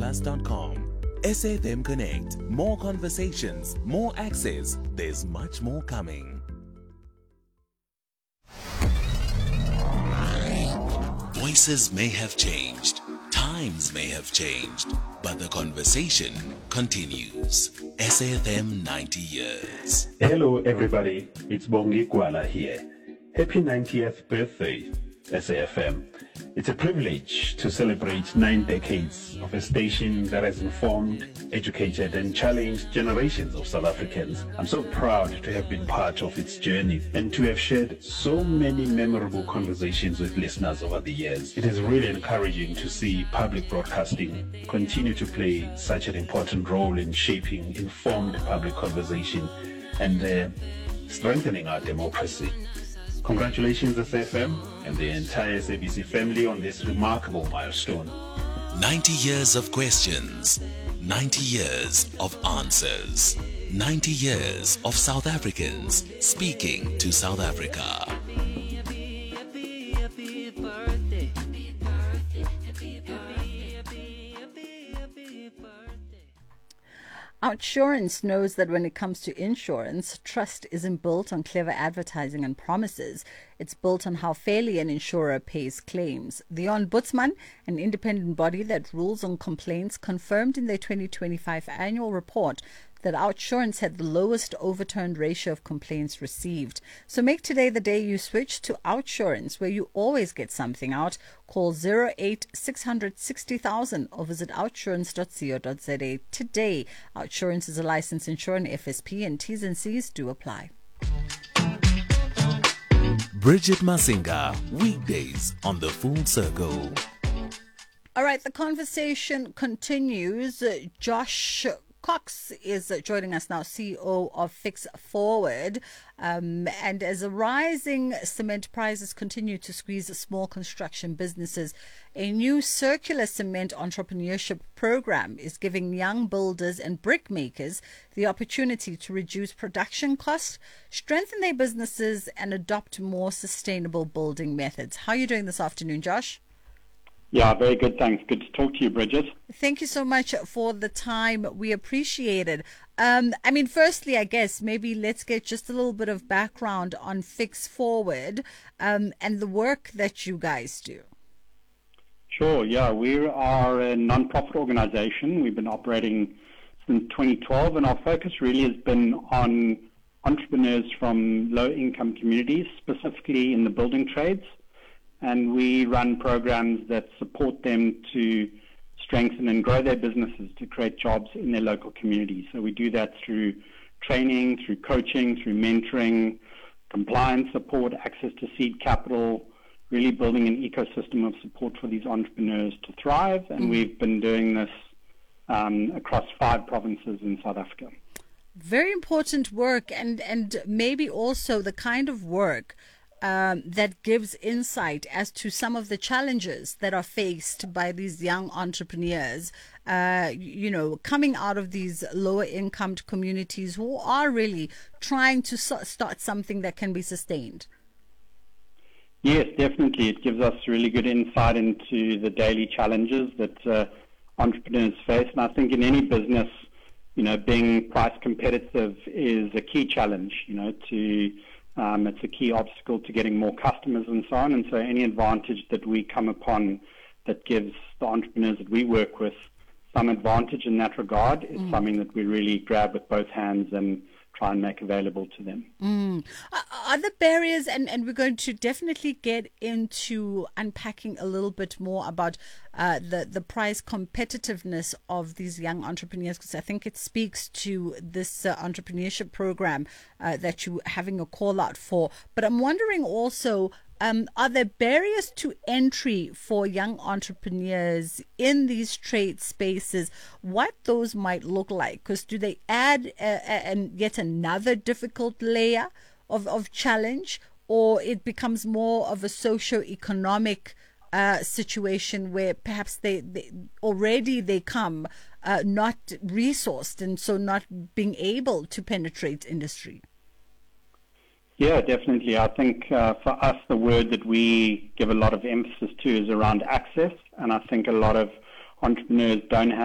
SABCplus.com. SAFM Connect. More conversations, more access. There's much more coming. Voices may have changed, times may have changed, but the conversation continues. SAFM 90 years. Hello everybody, it's Bongi Kwala here. Happy 90th birthday, SAFM. It's a privilege to celebrate 9 decades of a station that has informed, educated and challenged generations of South Africans. I'm so proud to have been part of its journey and to have shared so many memorable conversations with listeners over the years. It is really encouraging to see public broadcasting continue to play such an important role in shaping informed public conversation and strengthening our democracy. Congratulations SAFM and the entire SABC family on this remarkable milestone. 90 years of questions, 90 years of answers, 90 years of South Africans speaking to South Africa. OUTsurance knows that when it comes to insurance, trust isn't built on clever advertising and promises. It's built on how fairly an insurer pays claims. The Ombudsman, an independent body that rules on complaints, confirmed in their 2025 annual report that OUTsurance had the lowest overturned ratio of complaints received. So make today the day you switch to OUTsurance, where you always get something out. Call 08 600 60,000 or visit outsurance.co.za today. OUTsurance is a licensed insurer and FSP, and T's and C's do apply. Bridget Masinga, weekdays on The Full Circle. All right, the conversation continues. Josh Cox is joining us now, CEO of Fix Forward. And as the rising cement prices continue to squeeze small construction businesses, a new circular cement entrepreneurship program is giving young builders and brick makers the opportunity to reduce production costs, strengthen their businesses, and adopt more sustainable building methods. How are you doing this afternoon, Josh? Yeah, very good, thanks. Good to talk to you, Bridget. Thank you so much for the time. We appreciate it. Firstly, I guess maybe let's get just a little bit of background on Fix Forward and the work that you guys do. Sure, yeah. We are a non-profit organization. We've been operating since 2012, and our focus really has been on entrepreneurs from low-income communities, specifically in the building trades. And we run programs that support them to strengthen and grow their businesses to create jobs in their local communities. So we do that through training, through coaching, through mentoring, compliance support, access to seed capital, really building an ecosystem of support for these entrepreneurs to thrive. And we've been doing this across 5 provinces in South Africa. Very important work, and maybe also the kind of work that gives insight as to some of the challenges that are faced by these young entrepreneurs, coming out of these lower income communities who are really trying to start something that can be sustained. Yes, definitely. It gives us really good insight into the daily challenges that entrepreneurs face. And I think in any business, being price competitive is a key challenge, it's a key obstacle to getting more customers and so on. And so any advantage that we come upon that gives the entrepreneurs that we work with some advantage in that regard is something that we really grab with both hands and try and make available to them. Are the barriers, and we're going to definitely get into unpacking a little bit more about the price competitiveness of these young entrepreneurs, because I think it speaks to this entrepreneurship program that you're having a call out for. But I'm wondering also, are there barriers to entry for young entrepreneurs in these trade spaces? What those might look like? Because do they add yet another difficult layer of challenge, or it becomes more of a socio-economic situation where perhaps they come not resourced and so not being able to penetrate industry? Yeah, definitely. I think for us, the word that we give a lot of emphasis to is around access. And I think a lot of entrepreneurs don't have